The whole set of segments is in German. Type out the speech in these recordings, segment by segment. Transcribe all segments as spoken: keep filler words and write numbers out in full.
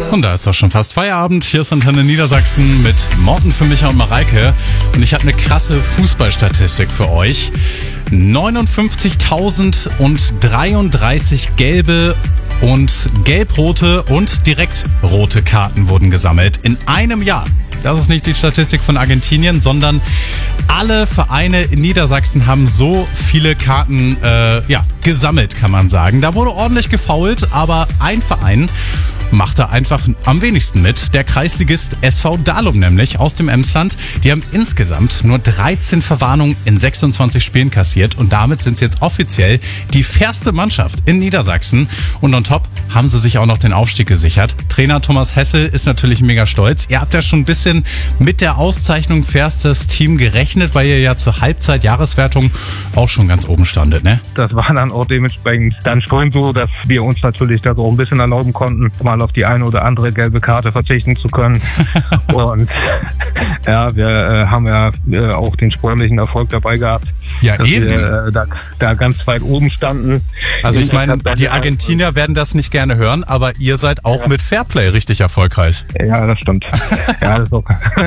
Und da ist doch schon fast Feierabend. Hier ist Antenne Niedersachsen mit Morten für Micha und Mareike. Und ich habe eine krasse Fußballstatistik für euch. neunundfünfzigtausenddreiunddreißig gelbe und gelb-rote und direkt rote Karten wurden gesammelt in einem Jahr. Das ist nicht die Statistik von Argentinien, sondern alle Vereine in Niedersachsen haben so viele Karten äh, ja, gesammelt, kann man sagen. Da wurde ordentlich gefoult, aber ein Verein macht da einfach am wenigsten mit. Der Kreisligist S V Dalum nämlich aus dem Emsland. Die haben insgesamt nur dreizehn Verwarnungen in sechsundzwanzig Spielen kassiert und damit sind sie jetzt offiziell die fairste Mannschaft in Niedersachsen. Und on top haben sie sich auch noch den Aufstieg gesichert. Trainer Thomas Hessel ist natürlich mega stolz. Ihr habt ja schon ein bisschen mit der Auszeichnung fairstes Team gerechnet, weil ihr ja zur Halbzeit Jahreswertung auch schon ganz oben standet, ne? Das war dann auch dementsprechend dann schon so, dass wir uns natürlich da so ein bisschen erlauben konnten, mal auf die eine oder andere gelbe Karte verzichten zu können. Und ja, wir äh, haben ja äh, auch den sportlichen Erfolg dabei gehabt, ja, dass eben. wir äh, da, da ganz weit oben standen. Also ich meine, die Argentinier werden das nicht gerne hören, aber ihr seid auch ja. mit Fairplay richtig erfolgreich. Ja, das stimmt. Ja, das ist, auch,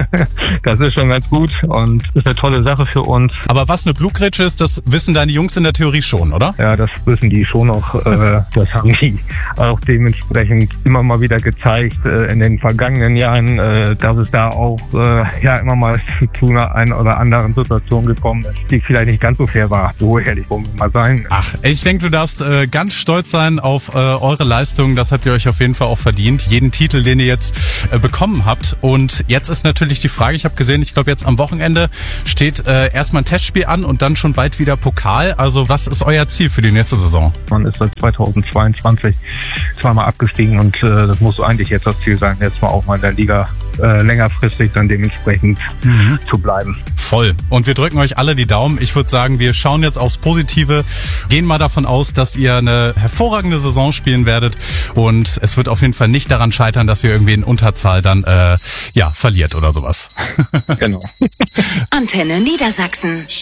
das ist schon ganz gut und ist eine tolle Sache für uns. Aber was eine Blutgrätsche ist, das wissen deine Jungs in der Theorie schon, oder? Ja, das wissen die schon auch. Äh, das haben die auch dementsprechend immer mal wieder gezeigt äh, in den vergangenen Jahren, äh, dass es da auch äh, ja immer mal zu einer einen oder anderen Situation gekommen ist, die vielleicht nicht ganz so fair war. So ehrlich wollen wir mal sein. Ach, ich denke, du darfst äh, ganz stolz sein auf äh, eure Leistung. Das habt ihr euch auf jeden Fall auch verdient. Jeden Titel, den ihr jetzt äh, bekommen habt. Und jetzt ist natürlich die Frage, ich habe gesehen, ich glaube jetzt am Wochenende steht äh, erstmal ein Testspiel an und dann schon bald wieder Pokal. Also was ist euer Ziel für die nächste Saison? Man ist seit zweitausendzweiundzwanzig zweimal abgestiegen und äh, das muss eigentlich jetzt das Ziel sein, jetzt mal auch mal in der Liga äh, längerfristig dann dementsprechend mhm. zu bleiben. Voll. Und wir drücken euch alle die Daumen. Ich würde sagen, wir schauen jetzt aufs Positive, gehen mal davon aus, dass ihr eine hervorragende Saison spielen werdet und es wird auf jeden Fall nicht daran scheitern, dass ihr irgendwie in Unterzahl dann äh, ja verliert oder sowas. Genau. Antenne Niedersachsen.